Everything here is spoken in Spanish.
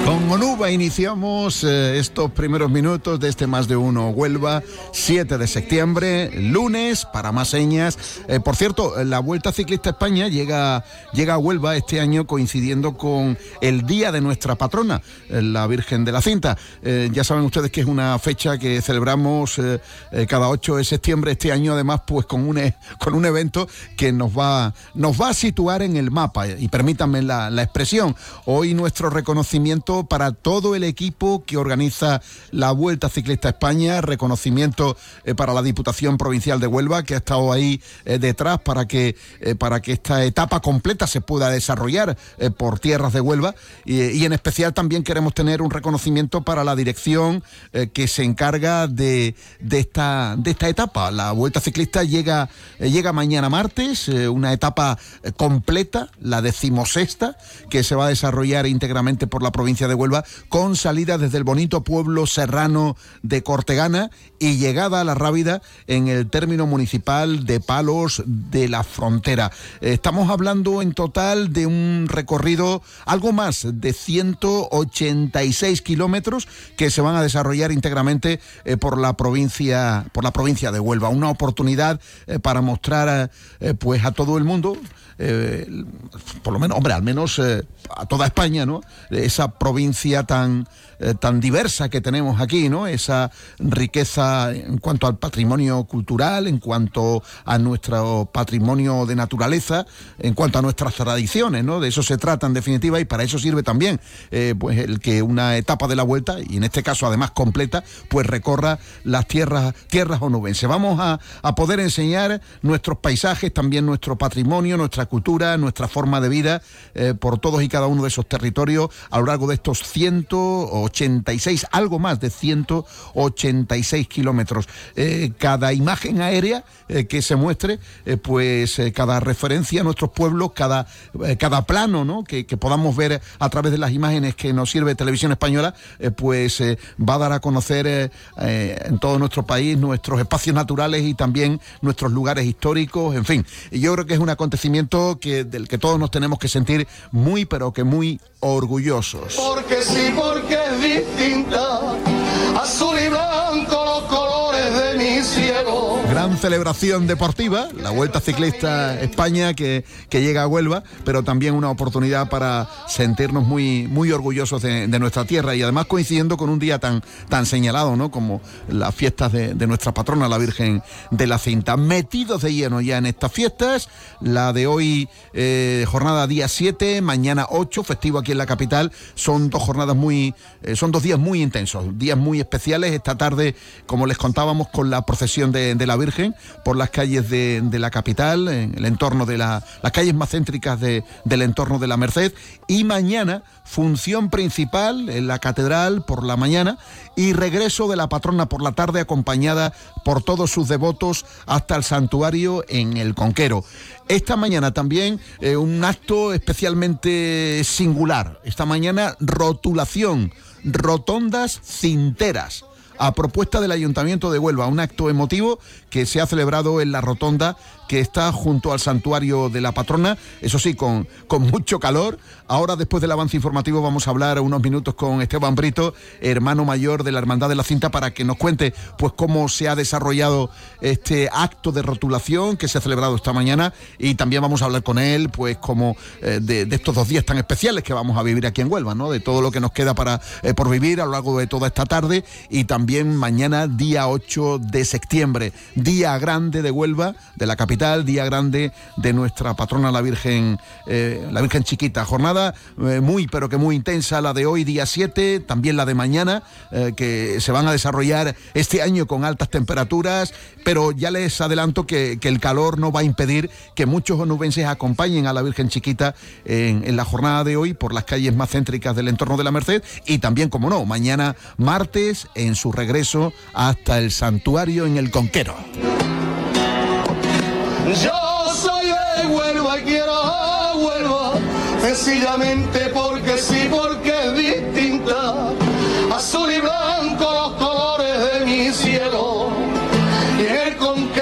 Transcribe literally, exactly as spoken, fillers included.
Con Onuba iniciamos eh, estos primeros minutos de este Más de Uno Huelva, siete de septiembre, lunes, para más señas. Eh, por cierto, la Vuelta Ciclista España llega, llega a Huelva este año coincidiendo con el día de nuestra patrona, eh, la Virgen de la Cinta. Eh, ya saben ustedes que es una fecha que celebramos eh, eh, cada ocho de septiembre, este año además pues con un, e- con un evento que nos va, nos va a situar en el mapa, y permítanme la, la expresión. Hoy nuestro reconocimiento para todo el equipo que organiza la Vuelta Ciclista España, reconocimiento eh, para la Diputación Provincial de Huelva, que ha estado ahí eh, detrás para que, eh, para que esta etapa completa se pueda desarrollar eh, por tierras de Huelva, y, y en especial también queremos tener un reconocimiento para la dirección eh, que se encarga de, de, esta, de esta etapa. La Vuelta Ciclista llega, eh, llega mañana martes, eh, una etapa eh, completa, la decimosexta, que se va a desarrollar íntegramente por la provincia de Huelva, con salida desde el bonito pueblo serrano de Cortegana y llegada a La Rábida en el término municipal de Palos de la Frontera. Estamos hablando en total de un recorrido algo más de ciento ochenta y seis kilómetros que se van a desarrollar íntegramente eh, por la provincia por la provincia de Huelva. Una oportunidad eh, para mostrar eh, pues a todo el mundo, Eh, por lo menos, hombre, al menos eh, a toda España, ¿no? Esa provincia tan, eh, tan diversa que tenemos aquí, ¿no? Esa riqueza en cuanto al patrimonio cultural, en cuanto a nuestro patrimonio de naturaleza, en cuanto a nuestras tradiciones, ¿no? De eso se trata en definitiva, y para eso sirve también eh, pues el que una etapa de la Vuelta, y en este caso además completa, pues recorra las tierras, tierras onubenses. Vamos a, a poder enseñar nuestros paisajes, también nuestro patrimonio, nuestra cultura, nuestra forma de vida eh, por todos y cada uno de esos territorios a lo largo de estos ciento ochenta y seis, algo más de ciento ochenta y seis kilómetros. Eh, cada imagen aérea eh, que se muestre, eh, pues eh, cada referencia a nuestros pueblos, cada, eh, cada plano, ¿no? que, que podamos ver a través de las imágenes que nos sirve Televisión Española, eh, pues eh, va a dar a conocer eh, eh, en todo nuestro país nuestros espacios naturales y también nuestros lugares históricos, en fin. Y yo creo que es un acontecimiento que, del que todos nos tenemos que sentir muy, pero que muy orgullosos. Porque sí, porque es distinta, azul y blanco los colores de mi cielo. Gran celebración deportiva, la Vuelta Ciclista España que, que llega a Huelva, pero también una oportunidad para sentirnos muy, muy orgullosos de, de nuestra tierra, y además coincidiendo con un día tan, tan señalado, ¿no? Como las fiestas de, de nuestra patrona, la Virgen de la Cinta. Metidos de lleno ya en estas fiestas, la de hoy, eh, jornada día siete, mañana ocho, festivo aquí en la capital. Son dos jornadas muy, eh, son dos días muy intensos, días muy especiales. Esta tarde, como les contábamos, con la procesión de, de la Virgen por las calles de, de la capital, en el entorno de la, las calles más céntricas de, del entorno de la Merced, y mañana función principal en la catedral por la mañana y regreso de la patrona por la tarde, acompañada por todos sus devotos hasta el santuario en el Conquero. Esta mañana también eh, un acto especialmente singular. Esta mañana rotulación, rotondas cinteras, a propuesta del Ayuntamiento de Huelva, un acto emotivo que se ha celebrado en la rotonda que está junto al santuario de la patrona, eso sí, con, con mucho calor. Ahora, después del avance informativo, vamos a hablar unos minutos con Esteban Brito, hermano mayor de la Hermandad de la Cinta, para que nos cuente pues cómo se ha desarrollado este acto de rotulación que se ha celebrado esta mañana, y también vamos a hablar con él pues como eh, de, de estos dos días tan especiales que vamos a vivir aquí en Huelva, ¿no? De todo lo que nos queda para eh, por vivir a lo largo de toda esta tarde, y también mañana día ocho de septiembre, día grande de Huelva, de la capital, día grande de nuestra patrona la Virgen, eh, la Virgen Chiquita. Jornada eh, muy, pero que muy intensa, la de hoy día siete, también la de mañana, eh, que se van a desarrollar este año con altas temperaturas, pero ya les adelanto que, que el calor no va a impedir que muchos onubenses acompañen a la Virgen Chiquita en, en la jornada de hoy por las calles más céntricas del entorno de la Merced, y también, como no, mañana martes en su regreso hasta el santuario en el Conquero. Yo soy de Huelva y quiero a Huelva, sencillamente porque sí, porque es distinta, azul y blanco los colores de mi cielo.